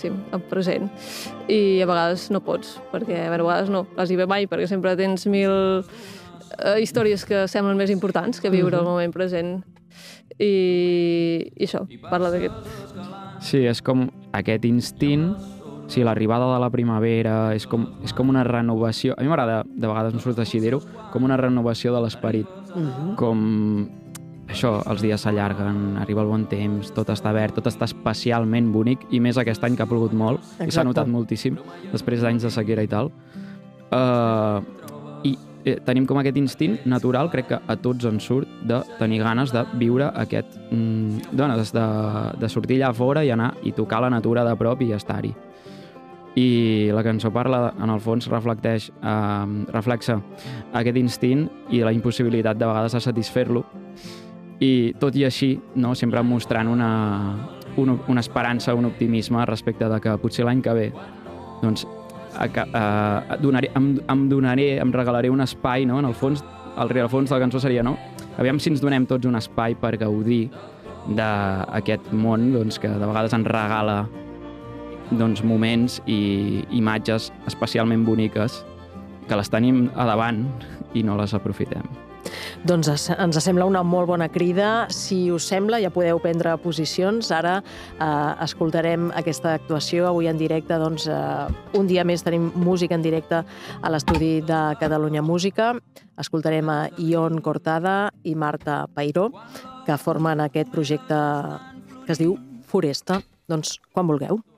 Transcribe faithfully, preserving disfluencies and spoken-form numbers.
moltíssim el present i a vegades no pots, perquè a vegades no, quasi bé mai, perquè sempre tens mil uh, històries que semblen més importants que viure el moment present i, i això, parla d'aquest... Sí, és com aquest instint. Sí, l'arribada de la primavera és com, és com una renovació. A mi m'agrada, de vegades no surt així dir-ho, com una renovació de l'esperit. Uh-huh. Com això, els dies s'allarguen, arriba el bon temps, tot està verd, tot està especialment bonic, i més aquest any que ha plogut molt. Exacte. I s'ha notat moltíssim, després d'anys de sequera i tal. Uh, I eh, tenim com aquest instint natural, crec que a tots ens surt, de tenir ganes de viure aquest... Mm, dones, de, de sortir allà fora i anar i tocar la natura de prop i estar-hi. I la cançó parla, en el fons, reflecteix, eh, reflexa aquest instint i la impossibilitat de vegades de satisfer-lo, i tot i així, no, sempre mostrant una, una, una esperança, un optimisme respecte de que potser l'any que ve doncs, a, a, donaré, em, em donaré, em regalaré un espai, no? En el fons, el rerefons de la cançó seria, no? Aviam si ens donem tots un espai per gaudir d'aquest món, doncs, que de vegades ens regala doncs, moments i imatges especialment boniques que les tenim a davant i no les aprofitem. Doncs ens sembla una molt bona crida. Si us sembla, ja podeu prendre posicions. Ara eh, escoltarem aquesta actuació avui en directe. Doncs, eh, un dia més tenim música en directe a l'estudi de Catalunya Música. Escoltarem a Ion Cortada i Marta Peiró, que formen aquest projecte que es diu Foresta. Doncs quan vulgueu.